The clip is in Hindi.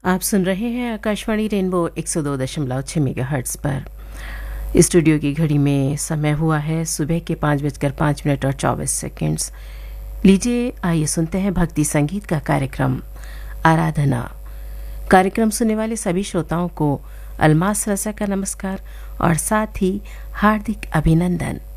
आप सुन रहे हैं आकाशवाणी रेनबो 102.6 मेगाहर्ट्ज़ पर। स्टूडियो की घड़ी में समय हुआ है सुबह के 5:05 और 24 सेकंड्स। लीजिए आइए सुनते हैं भक्ति संगीत का कार्यक्रम आराधना। कार्यक्रम सुनने वाले सभी श्रोताओं को अलमास रसा का नमस्कार और साथ ही हार्दिक अभिनंदन।